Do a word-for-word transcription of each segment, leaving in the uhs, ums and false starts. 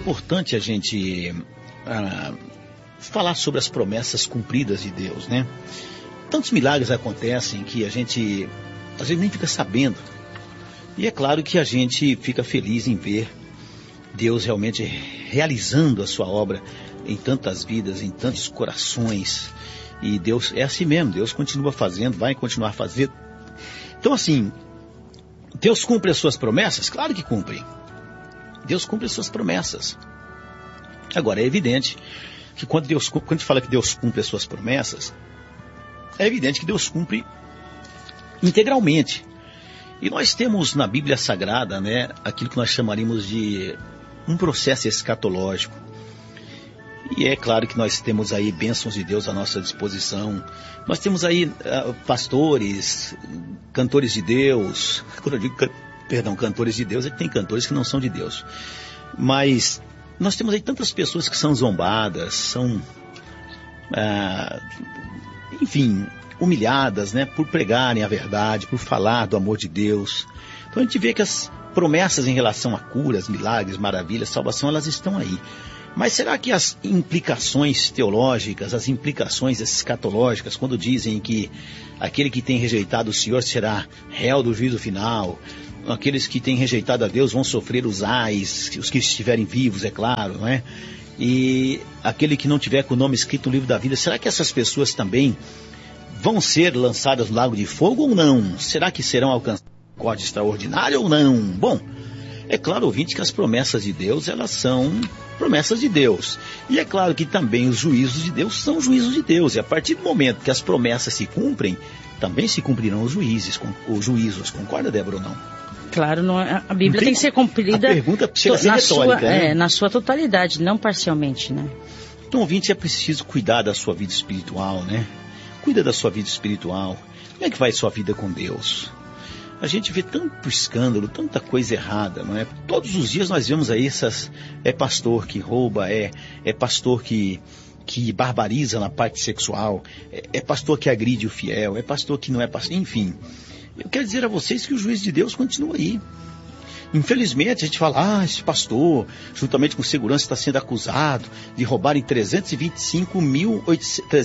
importante a gente ah, falar sobre as promessas cumpridas de Deus, né? Tantos milagres acontecem que a gente, às vezes, nem fica sabendo. E é claro que a gente fica feliz em ver Deus realmente realizando a sua obra em tantas vidas, em tantos corações. E Deus é assim mesmo, Deus continua fazendo, vai continuar fazendo. Então assim, Deus cumpre as suas promessas? Claro que cumpre. Deus cumpre as suas promessas. Agora, é evidente que quando, Deus, quando a gente fala que Deus cumpre as suas promessas, é evidente que Deus cumpre integralmente. E nós temos na Bíblia Sagrada, né, aquilo que nós chamaríamos de um processo escatológico. E é claro que nós temos aí bênçãos de Deus à nossa disposição. Nós temos aí uh, pastores, cantores de Deus. Quando eu digo, can, perdão, cantores de Deus, é que tem cantores que não são de Deus. Mas nós temos aí tantas pessoas que são zombadas, são, uh, enfim, humilhadas, né, por pregarem a verdade, por falar do amor de Deus. Então a gente vê que as promessas em relação a curas, milagres, maravilhas, salvação, elas estão aí. Mas será que as implicações teológicas, as implicações escatológicas, quando dizem que aquele que tem rejeitado o Senhor será réu do juízo final, aqueles que têm rejeitado a Deus vão sofrer os ais, os que estiverem vivos, é claro, não é? E aquele que não tiver com o nome escrito no livro da vida, será que essas pessoas também vão ser lançadas no lago de fogo ou não? Será que serão alcançadas por misericórdia extraordinária ou não? Bom, é claro, ouvinte, que as promessas de Deus, elas são promessas de Deus. E é claro que também os juízos de Deus são juízos de Deus. E a partir do momento que as promessas se cumprem, também se cumprirão os juízes, os juízos. Concorda, Débora, ou não? Claro, não, a Bíblia tem, tem que ser cumprida. A pergunta chega a ser na retórica, sua, né? é, na sua totalidade, não parcialmente, né? Então, ouvinte, é preciso cuidar da sua vida espiritual, né? Cuida da sua vida espiritual. Como é que vai a sua vida com Deus? A gente vê tanto escândalo, tanta coisa errada, não é? Todos os dias nós vemos aí essas, é pastor que rouba, é, é pastor que, que barbariza na parte sexual, é, é pastor que agride o fiel, é pastor que não é pastor, enfim. Eu quero dizer a vocês que o juízo de Deus continua aí. Infelizmente, a gente fala, ah, esse pastor, juntamente com segurança, está sendo acusado de roubarem trezentos e vinte e cinco mil e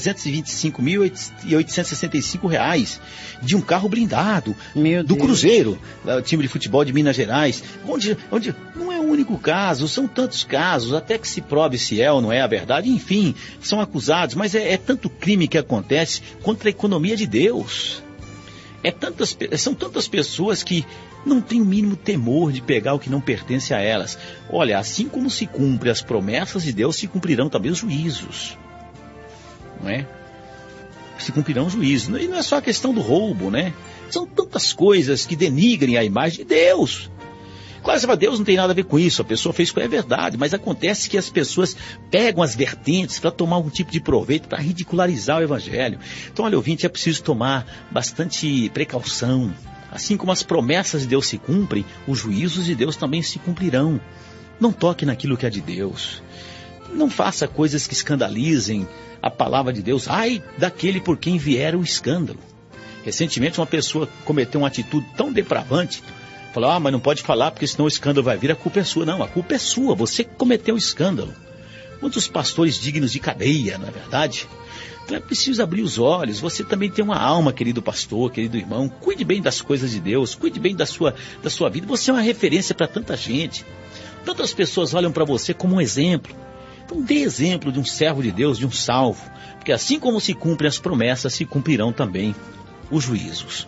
oitocentos e sessenta e cinco reais de um carro blindado, Meu do Deus. Cruzeiro, o time de futebol de Minas Gerais, onde, onde não é o único caso, são tantos casos, até que se prove se é ou não é a verdade, enfim, são acusados, mas é, é tanto crime que acontece contra a economia de Deus. É tantas, são tantas pessoas que não têm o mínimo temor de pegar o que não pertence a elas. Olha, assim como se cumpre as promessas de Deus, se cumprirão também os juízos. Não é? Se cumprirão os juízos. E não é só a questão do roubo, né? São tantas coisas que denigrem a imagem de Deus. Claro, você fala, Deus não tem nada a ver com isso, a pessoa fez com é verdade, mas acontece que as pessoas pegam as vertentes para tomar algum tipo de proveito, para ridicularizar o Evangelho. Então, olha, ouvinte, é preciso tomar bastante precaução. Assim como as promessas de Deus se cumprem, os juízos de Deus também se cumprirão. Não toque naquilo que é de Deus. Não faça coisas que escandalizem a palavra de Deus. Ai daquele por quem vier o escândalo. Recentemente, uma pessoa cometeu uma atitude tão depravante, falou, ah, mas não pode falar porque senão o escândalo vai vir, a culpa é sua. Não, a culpa é sua, você cometeu o escândalo. Muitos pastores dignos de cadeia, não é verdade? Então é preciso abrir os olhos, você também tem uma alma, querido pastor, querido irmão, cuide bem das coisas de Deus, cuide bem da sua, da sua vida, você é uma referência para tanta gente. Tantas pessoas olham para você como um exemplo. Então dê exemplo de um servo de Deus, de um salvo, porque assim como se cumprem as promessas, se cumprirão também os juízos.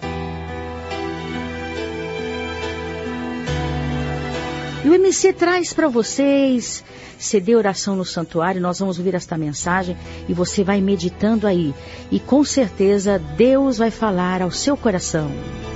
E o M C traz para vocês C D Oração no Santuário. Nós vamos ouvir esta mensagem e você vai meditando aí. E com certeza Deus vai falar ao seu coração.